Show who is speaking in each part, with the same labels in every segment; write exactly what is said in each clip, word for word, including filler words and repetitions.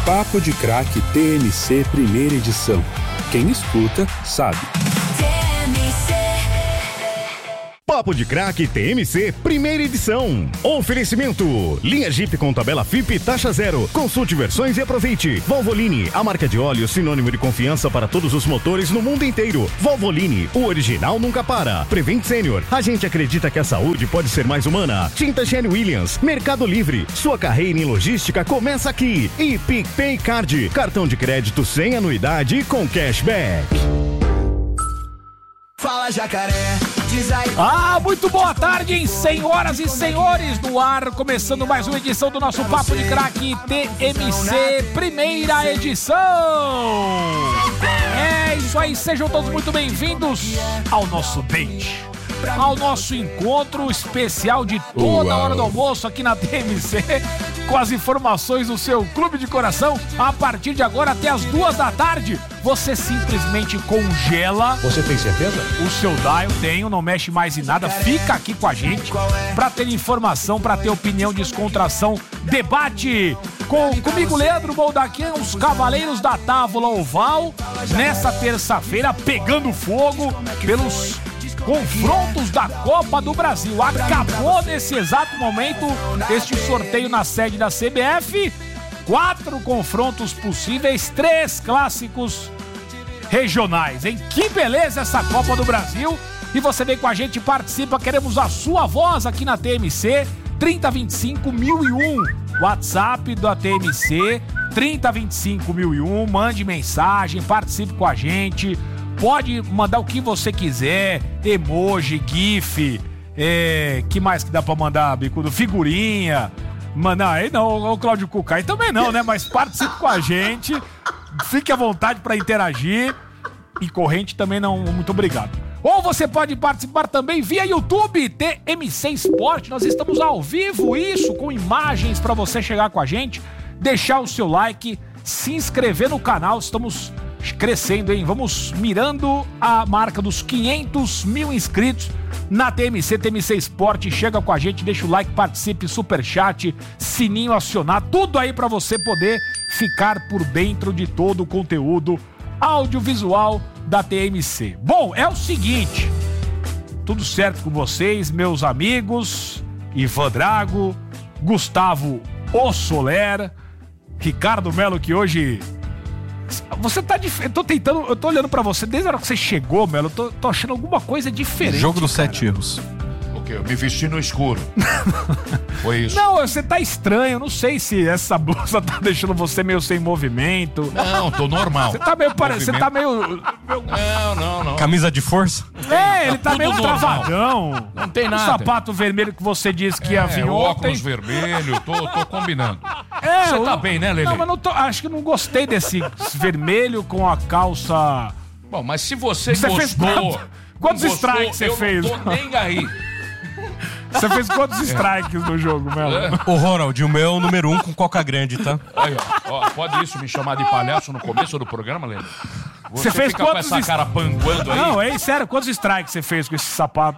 Speaker 1: Papo de Craque T M C Primeira Edição. Quem escuta, sabe.
Speaker 2: Papo de Craque T M C Primeira Edição. Oferecimento: linha Jeep com tabela F I P taxa zero. Consulte versões e aproveite. Valvoline, a marca de óleo sinônimo de confiança para todos os motores no mundo inteiro. Valvoline, o original nunca para. Prevent Senior, a gente acredita que a saúde pode ser mais humana. Tinta Sherwin Williams, Mercado Livre, sua carreira em logística começa aqui. E PicPay Card, cartão de crédito sem anuidade e com cashback.
Speaker 3: Fala, Jacaré.
Speaker 4: Ah, muito boa tarde, hein, senhoras e senhores, no ar, começando mais uma edição do nosso Papo de Craque T M C, primeira edição. É isso aí, sejam todos muito bem-vindos ao nosso date, ao nosso encontro especial de toda a hora do almoço aqui na T M C, com as informações do seu clube de coração, a partir de agora até as duas da tarde. Você simplesmente congela.
Speaker 5: Você tem certeza?
Speaker 4: O seu dial, tenho, não mexe mais em nada. Fica aqui com a gente pra ter informação, pra ter opinião, descontração, debate. Com, comigo, Leandro Boldaquian, os Cavaleiros da Távola Oval, nessa terça-feira, pegando fogo pelos confrontos da Copa do Brasil. Acabou nesse exato momento este sorteio na sede da C B F. Quatro confrontos possíveis, três clássicos regionais, hein? Que beleza essa Copa do Brasil! E você vem com a gente, participa, queremos a sua voz aqui na T M C, trinta, vinte e cinco, mil e um. WhatsApp da T M C, trinta, vinte e cinco, mil e um. Mande mensagem, participe com a gente. Pode mandar o que você quiser, emoji, gif, é, que mais que dá pra mandar, Bicudo? Figurinha. Mano, aí não, o Cláudio Cuca, aí também não, né? Mas participe com a gente, fique à vontade para interagir e corrente também não, muito obrigado. Ou você pode participar também via YouTube, T M C Sport, nós estamos ao vivo, isso, com imagens para você chegar com a gente, deixar o seu like, se inscrever no canal, estamos crescendo, hein? Vamos mirando a marca dos quinhentos mil inscritos na T M C, T M C Sport. Chega com a gente, deixa o like, participe, superchat, sininho acionado, tudo aí pra você poder ficar por dentro de todo o conteúdo audiovisual da T M C. Bom, é o seguinte, tudo certo com vocês, meus amigos, Ivan Drago, Gustavo O Soler, Ricardo Melo, que hoje... Você tá diferente. Eu tô tentando. Eu tô olhando pra você desde a hora que você chegou, Melo. Eu tô, tô achando alguma coisa diferente.
Speaker 5: Jogo dos
Speaker 4: cara.
Speaker 5: sete erros.
Speaker 6: O quê? Eu me vesti no escuro. Foi isso.
Speaker 4: Não, você tá estranho. Não sei se essa blusa tá deixando você meio sem movimento.
Speaker 6: Não, tô normal.
Speaker 4: Você tá meio parecendo. Você tá meio.
Speaker 6: meio... Não, não, não.
Speaker 5: Camisa de força?
Speaker 4: É, ele
Speaker 6: tá
Speaker 4: tá meio
Speaker 6: normal.
Speaker 4: travadão.
Speaker 6: Não tem
Speaker 4: o
Speaker 6: nada.
Speaker 4: O sapato vermelho que você disse que
Speaker 6: é,
Speaker 4: ia vir
Speaker 6: o
Speaker 4: ontem.
Speaker 6: óculos vermelho, tô, tô combinando.
Speaker 4: É,
Speaker 6: você
Speaker 4: eu...
Speaker 6: tá bem, né, Lelê?
Speaker 4: Não, mas não tô, acho que não gostei desse vermelho com a calça.
Speaker 6: Bom, mas se você,
Speaker 4: você
Speaker 6: gostou...
Speaker 4: Fez quantos quantos
Speaker 6: gostou,
Speaker 4: strikes você
Speaker 6: eu
Speaker 4: fez?
Speaker 6: Eu não tô nem aí.
Speaker 4: Você fez quantos strikes no jogo, Melo?
Speaker 5: É. Ô, Ronald, o meu é o número um com coca grande, tá?
Speaker 6: Aí, ó, ó, pode isso me chamar de palhaço no começo do programa, Lelê?
Speaker 4: Você, você fez
Speaker 6: fica
Speaker 4: quantos
Speaker 6: com essa cara panguando aí?
Speaker 4: Não, é sério, quantos strikes você fez com esse sapato?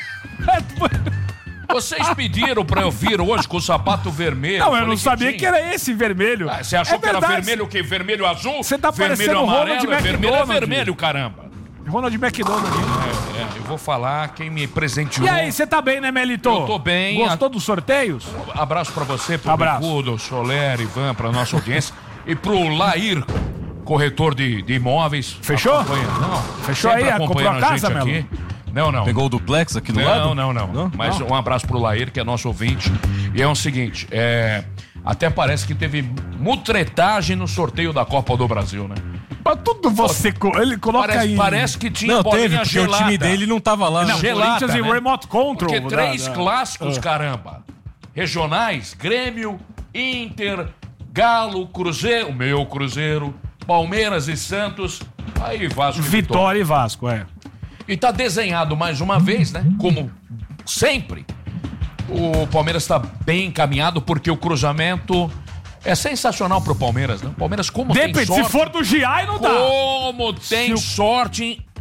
Speaker 6: Vocês pediram pra eu vir hoje com o sapato vermelho.
Speaker 4: Não, eu não
Speaker 6: que
Speaker 4: sabia
Speaker 6: tinha.
Speaker 4: que era esse vermelho.
Speaker 6: Ah, você achou
Speaker 4: é
Speaker 6: que era
Speaker 4: verdade.
Speaker 6: vermelho o quê? Vermelho azul?
Speaker 4: Você tá
Speaker 6: vermelho
Speaker 4: parecendo
Speaker 6: amarelo,
Speaker 4: Ronald
Speaker 6: é vermelho, é
Speaker 4: McDonald.
Speaker 6: vermelho, caramba.
Speaker 4: Ronald McDonald.
Speaker 6: É, é, eu vou falar quem me presenteou.
Speaker 4: E aí, você tá bem, né, Melito?
Speaker 6: Eu tô bem.
Speaker 4: Gostou dos sorteios?
Speaker 6: Abraço pra você, pro
Speaker 4: Abraço.
Speaker 6: Bicudo, Soler, Ivan, pra nossa audiência. E pro Lair, corretor de, de imóveis.
Speaker 4: Fechou?
Speaker 6: Acompanha, não.
Speaker 4: Fechou aí? Comprou a casa,
Speaker 6: gente
Speaker 4: Melo?
Speaker 6: aqui. Não, não.
Speaker 5: Pegou o duplex aqui do
Speaker 6: não,
Speaker 5: lado?
Speaker 6: Não, não, não. Mas
Speaker 4: não.
Speaker 6: um abraço pro Lair, que é nosso ouvinte. E é o seguinte, é... até parece que teve mutretagem no sorteio da Copa do Brasil, né?
Speaker 4: Mas tudo você... Co... Ele coloca
Speaker 6: Parece,
Speaker 4: aí...
Speaker 6: parece que tinha
Speaker 5: Não,
Speaker 6: bolinha
Speaker 5: teve, porque
Speaker 6: gelada.
Speaker 5: o time dele não tava lá.
Speaker 4: Não,
Speaker 5: né?
Speaker 6: gelada,
Speaker 4: Corinthians e
Speaker 6: né?
Speaker 4: Remote Control.
Speaker 6: Porque
Speaker 4: da-
Speaker 6: três
Speaker 4: da-
Speaker 6: clássicos,
Speaker 4: Ah.
Speaker 6: caramba. Regionais, Grêmio, Inter, Galo, Cruzeiro, o meu Cruzeiro, Palmeiras e Santos. Aí Vasco e
Speaker 4: Vitória e Vasco, é.
Speaker 6: E tá desenhado mais uma vez, né? Como sempre. O Palmeiras tá bem encaminhado porque o cruzamento é sensacional pro Palmeiras, né? O Palmeiras como
Speaker 4: Depende,
Speaker 6: tem sorte...
Speaker 4: se for do Giai, não dá.
Speaker 6: Como tem
Speaker 4: Se o-
Speaker 6: sorte em,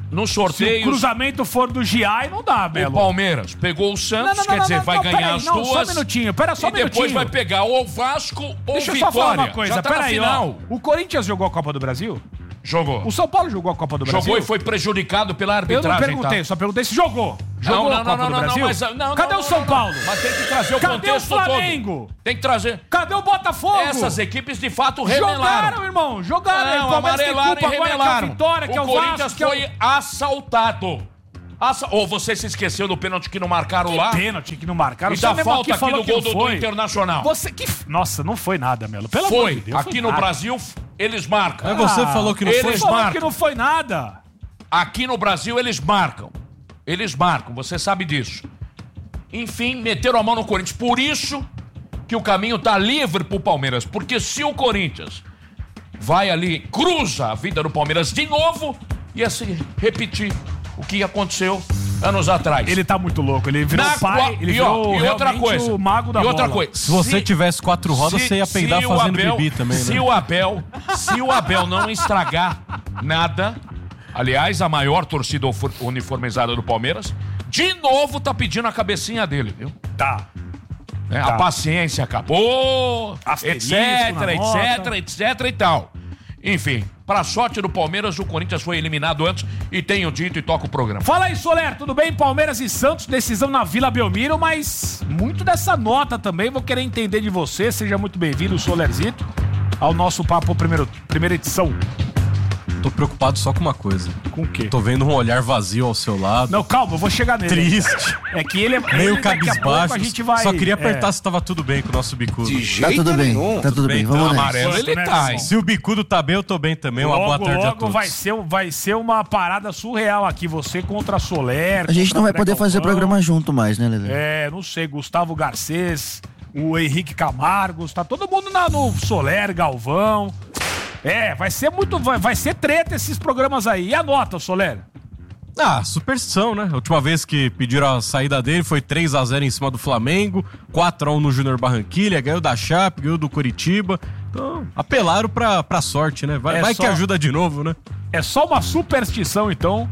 Speaker 6: no
Speaker 4: Se
Speaker 6: sorteio.
Speaker 4: o cruzamento for do G I, não dá,
Speaker 6: O
Speaker 4: Belo.
Speaker 6: Palmeiras pegou o Santos,
Speaker 4: Não, não, não,
Speaker 6: quer dizer,
Speaker 4: não,
Speaker 6: vai
Speaker 4: não,
Speaker 6: ganhar
Speaker 4: peraí,
Speaker 6: as
Speaker 4: não,
Speaker 6: duas.
Speaker 4: só um minutinho, pera só um
Speaker 6: e depois
Speaker 4: minutinho.
Speaker 6: vai pegar ou Vasco ou
Speaker 4: Deixa eu
Speaker 6: Vitória.
Speaker 4: só falar uma coisa,
Speaker 6: Já tá na
Speaker 4: peraí, ó.
Speaker 6: final.
Speaker 4: O Corinthians jogou a Copa do Brasil?
Speaker 6: Jogou.
Speaker 4: O São Paulo jogou a Copa do Brasil?
Speaker 6: Jogou e foi prejudicado pela
Speaker 4: Eu
Speaker 6: arbitragem.
Speaker 4: não perguntei,
Speaker 6: tá?
Speaker 4: só perguntei se jogou. Jogou
Speaker 6: Não, não,
Speaker 4: a Copa
Speaker 6: não,
Speaker 4: do
Speaker 6: não,
Speaker 4: Brasil?
Speaker 6: não, mas, não,
Speaker 4: Cadê
Speaker 6: não,
Speaker 4: o São
Speaker 6: não,
Speaker 4: Paulo?
Speaker 6: Mas tem que trazer o
Speaker 4: Cadê
Speaker 6: contexto
Speaker 4: o Flamengo?
Speaker 6: todo. Tem que trazer.
Speaker 4: Cadê o Botafogo?
Speaker 6: Essas equipes de fato remelaram.
Speaker 4: Jogaram, irmão, jogaram.
Speaker 6: Não,
Speaker 4: o Palmeiras tem
Speaker 6: amarelaram
Speaker 4: culpa
Speaker 6: e
Speaker 4: agora que é o
Speaker 6: remelaram.
Speaker 4: Vitória, que é
Speaker 6: o
Speaker 4: o
Speaker 6: Corinthians
Speaker 4: Vasco, que é o...
Speaker 6: foi assaltado. Assa... Ou você se esqueceu do pênalti que não marcaram lá?
Speaker 4: Pênalti que não marcaram.
Speaker 6: E
Speaker 4: Você
Speaker 6: da
Speaker 4: mesmo
Speaker 6: falta aqui
Speaker 4: falou
Speaker 6: do
Speaker 4: que
Speaker 6: gol
Speaker 4: não
Speaker 6: do, do
Speaker 4: foi.
Speaker 6: Internacional.
Speaker 4: Você que... Nossa, não foi nada, Melo. Pelo amor
Speaker 6: Foi.
Speaker 4: de Deus,
Speaker 6: Aqui
Speaker 4: foi
Speaker 6: no
Speaker 4: nada.
Speaker 6: Brasil, eles marcam.
Speaker 5: Mas você falou que não
Speaker 6: eles
Speaker 5: foi.
Speaker 4: Você falou
Speaker 6: marcam.
Speaker 4: que não foi nada.
Speaker 6: Aqui no Brasil, eles marcam. Eles marcam, você sabe disso. Enfim, meteram a mão no Corinthians. Por isso que o caminho tá livre pro Palmeiras. Porque se o Corinthians vai ali, cruza a vida do Palmeiras de novo, ia se repetir o que aconteceu anos atrás.
Speaker 4: Ele tá muito louco. Ele virou
Speaker 6: Na
Speaker 4: pai,
Speaker 6: qua-
Speaker 4: ele
Speaker 6: e, ó,
Speaker 4: virou
Speaker 6: e outra
Speaker 4: realmente
Speaker 6: coisa,
Speaker 4: o mago da
Speaker 6: e outra
Speaker 4: bola.
Speaker 6: coisa.
Speaker 5: Se você tivesse quatro rodas, você ia peidar
Speaker 6: se o
Speaker 5: fazendo
Speaker 6: Abel-
Speaker 5: bibi também, né?
Speaker 6: Se o Abel, se o Abel não estragar nada, aliás, a maior torcida ufo- uniformizada do Palmeiras, de novo tá pedindo a cabecinha dele, viu?
Speaker 4: Tá.
Speaker 6: Né?
Speaker 4: Tá.
Speaker 6: A paciência acabou,
Speaker 4: Asterisco
Speaker 6: etc,
Speaker 4: na
Speaker 6: etc,
Speaker 4: nota.
Speaker 6: etc e tal. Enfim, pra sorte do Palmeiras, o Corinthians foi eliminado antes e tenho dito e toco o programa.
Speaker 4: Fala aí, Soler, tudo bem? Palmeiras e Santos, decisão na Vila Belmiro, mas muito dessa nota também, vou querer entender de você. Seja muito bem-vindo, Solerzito, ao nosso Papo primeiro, Primeira Edição.
Speaker 5: Tô preocupado só com uma coisa.
Speaker 4: Com o quê?
Speaker 5: Tô vendo um olhar vazio ao seu lado.
Speaker 4: Não, calma, eu vou chegar nele.
Speaker 5: Triste.
Speaker 4: É que ele é
Speaker 5: Meio
Speaker 4: ele, daqui a pouco
Speaker 5: cabisbaixo.
Speaker 4: a gente vai...
Speaker 5: Só queria apertar
Speaker 4: é.
Speaker 5: se tava tudo bem com o nosso bicudo.
Speaker 3: Tá tudo bem, tá tudo bem, vamos
Speaker 5: então,
Speaker 3: nessa.
Speaker 6: Amarelo ele
Speaker 4: né,
Speaker 6: tá, hein?
Speaker 5: Se o bicudo tá bem, eu tô bem também. Uma
Speaker 4: Logo,
Speaker 5: boa tarde a
Speaker 4: logo
Speaker 5: todos.
Speaker 4: vai ser, vai ser uma parada surreal aqui, você contra a Soler.
Speaker 3: A gente
Speaker 4: contra
Speaker 3: não vai
Speaker 4: André
Speaker 3: poder fazer
Speaker 4: Galvão.
Speaker 3: programa junto mais, né, Lelê?
Speaker 4: É, não sei, Gustavo Garcês, o Henrique Camargo, tá todo mundo na, no Soler, Galvão. É, vai ser muito, vai, vai ser treta esses programas aí. E a nota, Soler?
Speaker 5: Ah, superstição, né? A última vez que pediram a saída dele foi três a zero em cima do Flamengo, quatro a um no Júnior Barranquilha, ganhou da Chape, ganhou do Curitiba. Então, apelaram pra, pra sorte, né? Vai,
Speaker 4: É
Speaker 5: vai
Speaker 4: só-
Speaker 5: que ajuda de novo, né?
Speaker 4: É só uma superstição, então.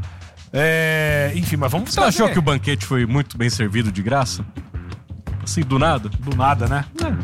Speaker 4: É, enfim, mas vamos
Speaker 5: Você achou que o banquete foi muito bem servido de graça? Assim, do nada?
Speaker 4: Do nada, né?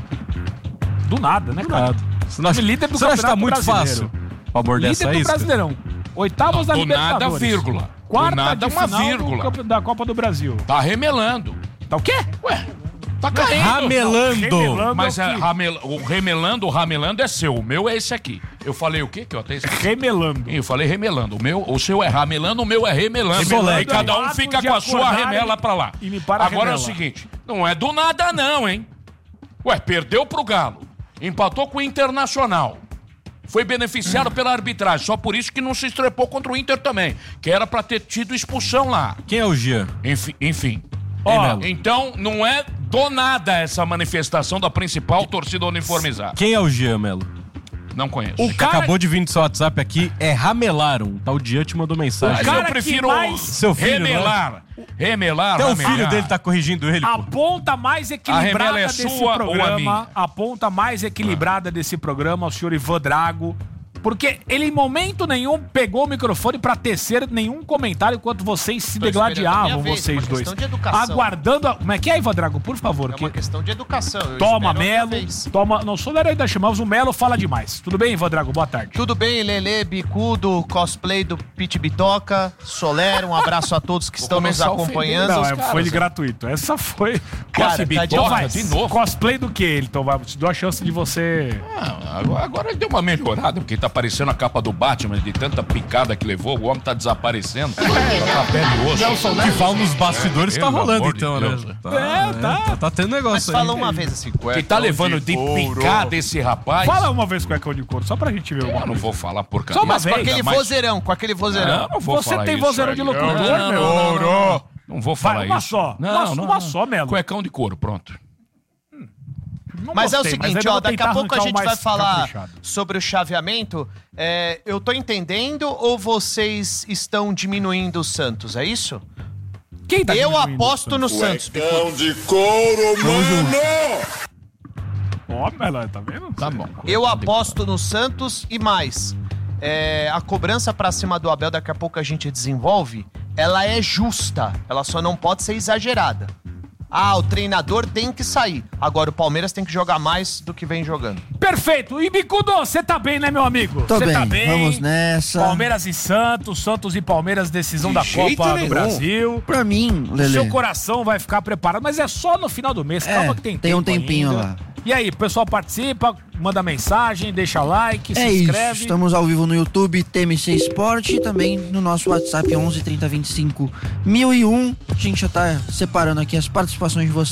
Speaker 4: Do nada, né,
Speaker 5: Do
Speaker 4: cara?
Speaker 5: nada. Você não acha,
Speaker 4: Líder do
Speaker 5: você não acha que tá
Speaker 4: Campeonato
Speaker 5: muito
Speaker 4: Brasileiro.
Speaker 5: fácil pra abordar
Speaker 4: Líder
Speaker 5: essa
Speaker 4: do
Speaker 5: isca?
Speaker 4: Brasileirão. Oitavas da
Speaker 6: Do
Speaker 4: Libertadores.
Speaker 6: nada, vírgula.
Speaker 4: Quarta
Speaker 6: Do nada,
Speaker 4: de
Speaker 6: uma
Speaker 4: final do
Speaker 6: vírgula.
Speaker 4: campe- da Copa do Brasil.
Speaker 6: Tá remelando.
Speaker 4: Tá o quê?
Speaker 6: Ué, tá caindo.
Speaker 5: Ramelando.
Speaker 4: Remelando
Speaker 6: Mas
Speaker 4: é o
Speaker 6: é,
Speaker 4: quê?
Speaker 6: ramel- o remelando, o ramelando é seu. O meu é esse aqui. Eu falei o quê? Que eu até esqueci.
Speaker 4: Remelando.
Speaker 6: Eu falei remelando. O meu, o seu é ramelando, o meu é remelando.
Speaker 5: Remelando
Speaker 6: E cada
Speaker 4: é o
Speaker 6: um
Speaker 4: ato
Speaker 6: fica
Speaker 4: de
Speaker 6: com a sua
Speaker 4: acordar
Speaker 6: remela
Speaker 4: e-
Speaker 6: pra lá.
Speaker 4: e limpar a
Speaker 6: Agora é o
Speaker 4: remela.
Speaker 6: seguinte, não é do nada não, hein? Ué, perdeu pro Galo. Empatou com o Internacional. Foi beneficiado pela arbitragem. Só por isso que não se estrepou contra o Inter também. Que era pra ter tido expulsão lá.
Speaker 5: Quem é o Gia?
Speaker 6: Enfim. enfim.
Speaker 5: Hein,
Speaker 6: Ó,
Speaker 5: Melo?
Speaker 6: então não é do nada essa manifestação da principal torcida uniformizada.
Speaker 5: Quem é o Gia, Melo?
Speaker 6: Não conheço.
Speaker 4: O
Speaker 5: Que
Speaker 4: cara,
Speaker 5: acabou de vir no seu WhatsApp aqui, é ramelaram. Tá, o Dia te mandou mensagem.
Speaker 6: Mas
Speaker 4: cara
Speaker 6: eu
Speaker 4: que
Speaker 6: prefiro
Speaker 4: mais-
Speaker 5: Seu filho,
Speaker 6: remelar. Remelar,
Speaker 5: Até o
Speaker 6: ramelar.
Speaker 5: filho dele tá corrigindo ele,
Speaker 4: a
Speaker 5: pô.
Speaker 4: ponta mais
Speaker 6: A
Speaker 4: equilibrada
Speaker 6: remela é
Speaker 4: desse
Speaker 6: sua ou a
Speaker 4: programa,
Speaker 6: minha?
Speaker 4: a ponta mais equilibrada desse programa, é o senhor Ivan Drago, porque ele em momento nenhum pegou o microfone pra tecer nenhum comentário enquanto vocês se
Speaker 7: Tô
Speaker 4: degladiavam,
Speaker 7: esperando a minha vez,
Speaker 4: vocês
Speaker 7: uma
Speaker 4: dois.
Speaker 7: questão de educação.
Speaker 4: Aguardando a... Como é que é, Ivan Drago? Por favor.
Speaker 7: É
Speaker 4: que-
Speaker 7: uma questão de educação. Eu
Speaker 4: Toma,
Speaker 7: espero a minha
Speaker 4: Melo.
Speaker 7: vez.
Speaker 4: Toma... Não sou da ainda chamamos o Melo, fala demais. Tudo bem, Ivan Drago? Boa tarde.
Speaker 7: Tudo bem, Lelê, Bicudo, cosplay do Pit Bitoca, Soler, um abraço a todos que estão nos
Speaker 6: começar a
Speaker 7: acompanhando.
Speaker 4: Não,
Speaker 6: os
Speaker 4: é,
Speaker 6: caras,
Speaker 4: foi de
Speaker 6: hein?
Speaker 4: gratuito. Essa foi.
Speaker 7: Cara,
Speaker 4: Cospe
Speaker 7: tá
Speaker 4: Bitoca,
Speaker 7: demais.
Speaker 4: vai.
Speaker 6: De novo?
Speaker 4: Cosplay do que, então? Vai, te dou a chance de você.
Speaker 6: Ah, agora, agora deu uma melhorada, porque tá parecendo a capa do Batman, de tanta picada que levou, o homem tá desaparecendo. Tá com a pele e osso.
Speaker 5: O que fala nos bastidores tá
Speaker 6: Pelo
Speaker 5: rolando,
Speaker 6: amor de
Speaker 5: então,
Speaker 6: Deus,
Speaker 5: né?
Speaker 6: né?
Speaker 4: É, tá.
Speaker 5: Tá, tá tendo
Speaker 7: Mas
Speaker 5: negócio
Speaker 7: fala
Speaker 5: aí.
Speaker 7: uma vez assim,
Speaker 6: Que tá levando de picada esse rapaz.
Speaker 4: Fala uma vez cuecão de couro, só pra gente ver
Speaker 6: Eu
Speaker 4: uma
Speaker 6: não
Speaker 4: coisa.
Speaker 6: vou falar porcaria.
Speaker 4: Só uma
Speaker 7: Mas com
Speaker 4: vez,
Speaker 7: aquele
Speaker 6: mas-
Speaker 7: vozeirão, com aquele vozeirão.
Speaker 6: Não, não vou
Speaker 4: Você
Speaker 6: falar
Speaker 4: tem
Speaker 6: isso
Speaker 4: vozeirão
Speaker 6: aí.
Speaker 4: de locutor,
Speaker 6: Não, não,
Speaker 4: meu?
Speaker 6: não, não, não. Não vou falar
Speaker 4: Vai, uma
Speaker 6: isso.
Speaker 4: só.
Speaker 6: Não,
Speaker 4: Uma-
Speaker 6: não,
Speaker 4: uma
Speaker 6: não.
Speaker 4: só, Melo.
Speaker 6: Cuecão de couro, pronto.
Speaker 4: Não
Speaker 7: Mas é o
Speaker 4: gostei,
Speaker 7: seguinte,
Speaker 4: ainda
Speaker 7: ó,
Speaker 4: vou
Speaker 7: daqui a
Speaker 4: tentar
Speaker 7: pouco a
Speaker 4: arrancar
Speaker 7: gente
Speaker 4: o mais
Speaker 7: vai falar
Speaker 4: caprichado.
Speaker 7: sobre o chaveamento. É, eu tô entendendo ou vocês estão diminuindo o Santos, é isso?
Speaker 4: Quem tá
Speaker 7: eu
Speaker 4: diminuindo
Speaker 7: aposto no
Speaker 4: isso?
Speaker 7: Santos.
Speaker 8: de couro, mano!
Speaker 4: Ó, Melo, tá vendo?
Speaker 6: Tá bom.
Speaker 7: Eu aposto no Santos e mais. é, a cobrança pra cima do Abel, daqui a pouco a gente desenvolve, ela é justa, ela só não pode ser exagerada. Ah, o treinador tem que sair. Agora o Palmeiras tem que jogar mais do que vem jogando.
Speaker 4: Perfeito. E Bicudo, você tá bem, né, meu amigo?
Speaker 3: Tô
Speaker 4: Cê
Speaker 3: bem,
Speaker 4: tá bem.
Speaker 3: vamos nessa.
Speaker 4: Palmeiras e Santos, Santos e Palmeiras, decisão
Speaker 8: De
Speaker 4: da
Speaker 8: jeito
Speaker 4: Copa
Speaker 8: nenhum.
Speaker 4: do Brasil.
Speaker 3: Pra mim,
Speaker 4: O
Speaker 3: Lelê,
Speaker 4: seu coração vai ficar preparado, mas é só no final do mês.
Speaker 3: É,
Speaker 4: Calma que tem
Speaker 3: tem um
Speaker 4: tempo
Speaker 3: tempinho
Speaker 4: ainda.
Speaker 3: lá.
Speaker 4: E aí, o pessoal participa, manda mensagem, deixa like,
Speaker 3: é
Speaker 4: se
Speaker 3: isso.
Speaker 4: inscreve.
Speaker 3: Estamos ao vivo no YouTube, T M C Esporte, e também no nosso WhatsApp onze trinta vinte e cinco mil e um. A gente já tá separando aqui as participações de vocês.